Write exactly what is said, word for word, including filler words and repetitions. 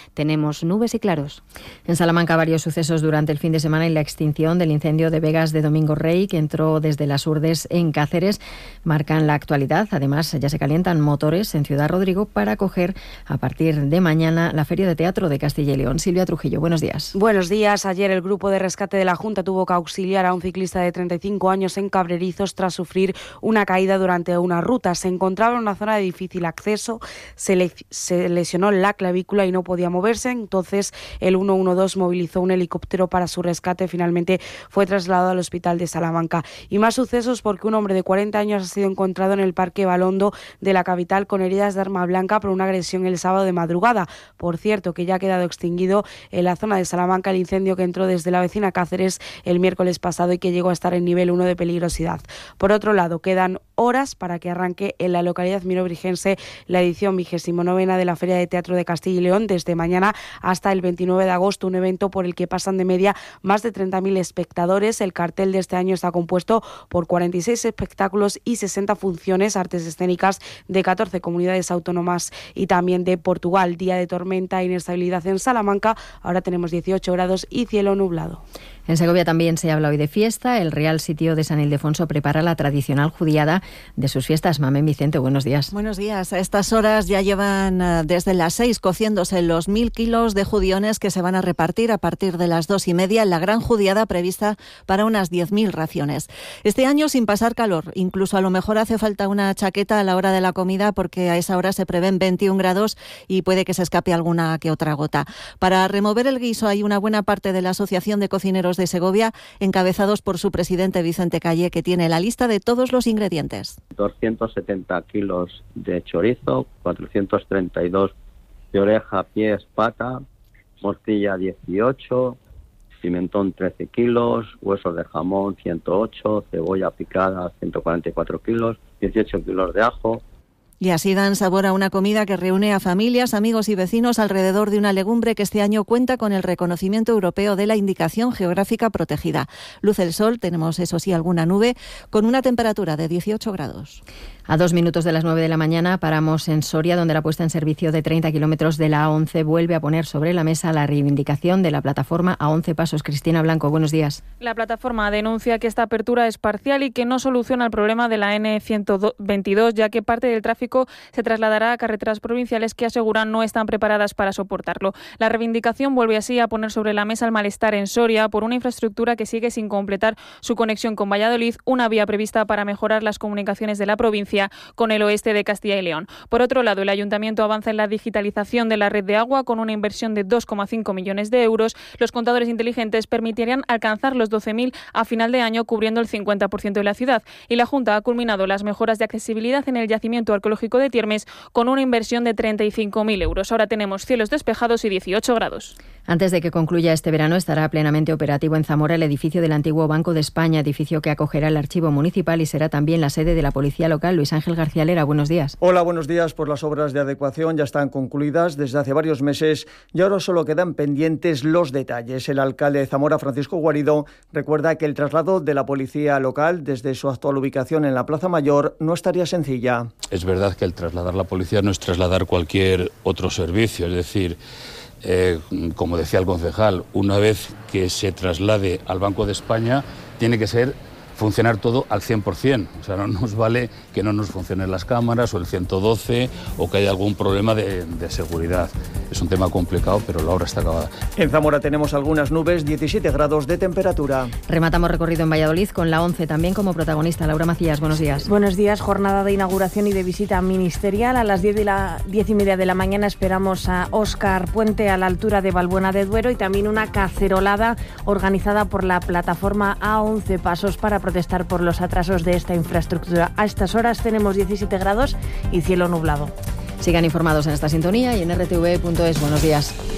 tenemos nubes y claros. En Salamanca, varios sucesos durante el fin de semana y la extinción del incendio de Vegas de Domingo Rey, que entró desde las Urdes en Cáceres, marcan la actualidad. Además, ya se calientan motores en Ciudad Rodrigo para acoger a partir de mañana la Feria de Teatro de Castilla y León. Silvia Trujillo, buenos días. Buenos días. Ayer el grupo de rescate de la Junta tuvo que auxiliar a un ciclista de treinta y cinco años en Cabrerizos tras sufrir una caída durante una ruta. Se encontraba en una zona de difícil acceso, se, le, se lesionó la clavícula y no podía moverse. Entonces el ciento doce movilizó un helicóptero para su rescate. Finalmente fue trasladado al hospital de Salamanca. Y más sucesos porque un hombre de cuarenta años ha sido encontrado en el Parque Balondo de la capital con heridas de arma blanca por una agresión el sábado de madrugada. Por cierto, que ya ha quedado extinguido en la zona de Salamanca el incendio que entró desde la vecina Cáceres el miércoles pasado y que llegó a estar en nivel uno de peligrosidad. Por otro lado, quedan horas para que arranque en la localidad mirobrigense la edición vigésimo novena de la Feria de Teatro de Castilla y León, desde mañana hasta el veintinueve de agosto, un evento por el que pasan de media más de treinta mil espectadores. El cartel de este año está compuesto por cuarenta y seis espectáculos y sesenta funciones, artes escénicas de catorce comunidades autónomas y también de Portugal. Día de tormenta e inestabilidad en Salamanca, ahora tenemos dieciocho grados y cielo nublado. En Segovia también se habla hoy de fiesta. El Real Sitio de San Ildefonso prepara la tradicional judiada de sus fiestas. Mamen Vicente, buenos días. Buenos días. A estas horas ya llevan uh, desde las seis cociéndose los mil kilos de judiones que se van a repartir a partir de las dos y media en la gran judiada prevista para unas diez mil raciones. Este año sin pasar calor. Incluso a lo mejor hace falta una chaqueta a la hora de la comida porque a esa hora se prevén veintiún grados y puede que se escape alguna que otra gota. Para remover el guiso hay una buena parte de la Asociación de Cocineros de Segovia, encabezados por su presidente Vicente Calle, que tiene la lista de todos los ingredientes. doscientos setenta kilos de chorizo, cuatrocientos treinta y dos de oreja, pies, pata, morcilla dieciocho, pimentón trece kilos, huesos de jamón ciento ocho, cebolla picada ciento cuarenta y cuatro kilos, dieciocho kilos de ajo. Y así dan sabor a una comida que reúne a familias, amigos y vecinos alrededor de una legumbre que este año cuenta con el reconocimiento europeo de la indicación geográfica protegida. Luce el sol, tenemos eso sí alguna nube, con una temperatura de dieciocho grados. A dos minutos de las nueve de la mañana paramos en Soria, donde la puesta en servicio de treinta kilómetros de la A once vuelve a poner sobre la mesa la reivindicación de la plataforma A once Pasos. Cristina Blanco, buenos días. La plataforma denuncia que esta apertura es parcial y que no soluciona el problema de la N ciento veintidós, ya que parte del tráfico se trasladará a carreteras provinciales que aseguran no están preparadas para soportarlo. La reivindicación vuelve así a poner sobre la mesa el malestar en Soria por una infraestructura que sigue sin completar su conexión con Valladolid, una vía prevista para mejorar las comunicaciones de la provincia con el oeste de Castilla y León. Por otro lado, el Ayuntamiento avanza en la digitalización de la red de agua con una inversión de dos coma cinco millones de euros. Los contadores inteligentes permitirían alcanzar los doce mil a final de año, cubriendo el cincuenta por ciento de la ciudad. Y la Junta ha culminado las mejoras de accesibilidad en el yacimiento arqueológico de Tiermes con una inversión de treinta y cinco mil euros. Ahora tenemos cielos despejados y dieciocho grados. Antes de que concluya este verano, estará plenamente operativo en Zamora el edificio del antiguo Banco de España, edificio que acogerá el archivo municipal y será también la sede de la policía local. Luis Ángel García Lera, buenos días. Hola, buenos días. Pues las obras de adecuación ya están concluidas desde hace varios meses y ahora solo quedan pendientes los detalles. El alcalde de Zamora, Francisco Guarido, recuerda que el traslado de la policía local desde su actual ubicación en la Plaza Mayor no estaría sencilla. Es verdad que el trasladar la policía no es trasladar cualquier otro servicio, es decir, Eh, como decía el concejal, una vez que se traslade al Banco de España, tiene que ser funcionar todo al cien por ciento. O sea, no nos vale que no nos funcionen las cámaras o el ciento doce o que haya algún problema de, de seguridad. Es un tema complicado, pero la obra está acabada. En Zamora tenemos algunas nubes, diecisiete grados de temperatura. Rematamos recorrido en Valladolid con la once también como protagonista. Laura Macías, buenos días. Buenos días, jornada de inauguración y de visita ministerial. A las diez y, la, diez y media de la mañana esperamos a Óscar Puente a la altura de Valbuena de Duero y también una cacerolada organizada por la plataforma A once Pasos para protestar por los atrasos de esta infraestructura. A estas horas tenemos diecisiete grados y cielo nublado. Sigan informados en esta sintonía y en R T V punto es. Buenos días.